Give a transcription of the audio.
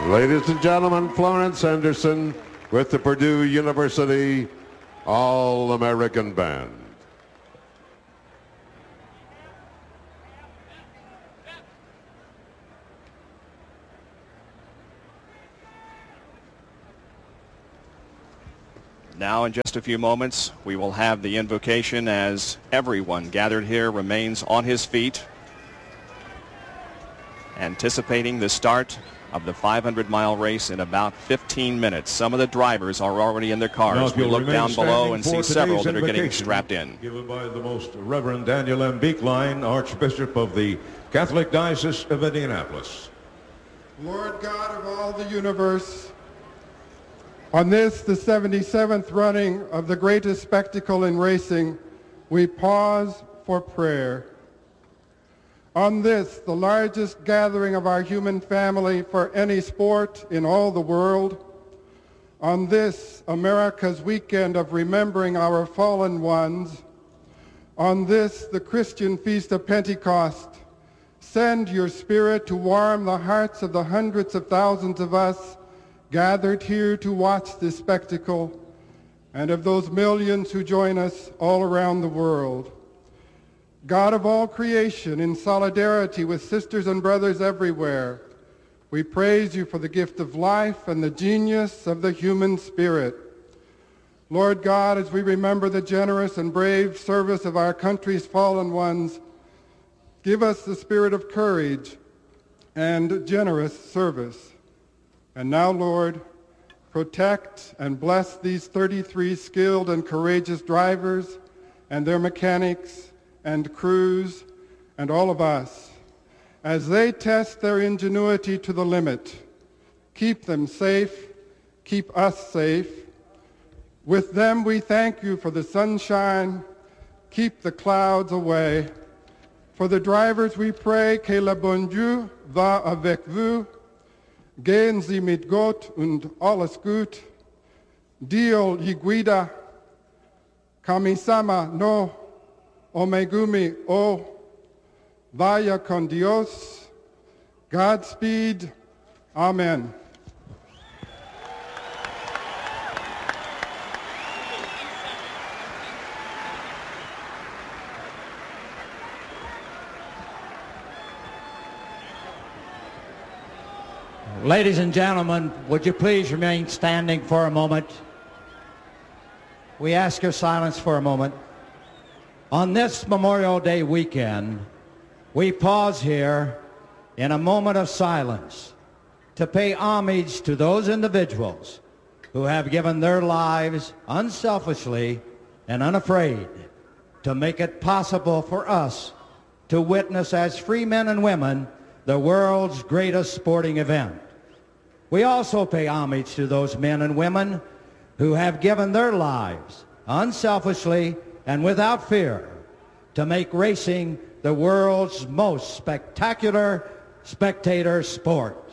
Ladies and gentlemen, Florence Henderson with the Purdue University All-American Band. Now, in just a few moments, we will have the invocation as everyone gathered here remains on his feet, anticipating the start of the 500-mile race in about 15 minutes. Some of the drivers are already in their cars. We look down below and see several that are getting strapped in. Given by the Most Reverend Daniel M. Beekline, Archbishop of the Catholic Diocese of Indianapolis. Lord God of all the universe, on this, the 77th running of the greatest spectacle in racing, we pause for prayer. On this, the largest gathering of our human family for any sport in all the world, on this, America's weekend of remembering our fallen ones, on this, the Christian feast of Pentecost, send your Spirit to warm the hearts of the hundreds of thousands of us gathered here to watch this spectacle, and of those millions who join us all around the world. God of all creation, in solidarity with sisters and brothers everywhere, we praise you for the gift of life and the genius of the human spirit. Lord God, as we remember the generous and brave service of our country's fallen ones, give us the spirit of courage and generous service. And now, Lord, protect and bless these 33 skilled and courageous drivers and their mechanics and crews and all of us as they test their ingenuity to the limit. Keep them safe, keep us safe. With them we thank you for the sunshine, keep the clouds away. For the drivers we pray, que le bon Dieu va avec vous, gehen Sie mit Gott und alles gut, Dio li guida, Kami-sama no Omegumi o, vaya con Dios, Godspeed, Amen. Ladies and gentlemen, would you please remain standing for a moment? We ask your silence for a moment. On this Memorial Day weekend, we pause here in a moment of silence to pay homage to those individuals who have given their lives unselfishly and unafraid to make it possible for us to witness as free men and women the world's greatest sporting event. We also pay homage to those men and women who have given their lives unselfishly and without fear to make racing the world's most spectacular spectator sport.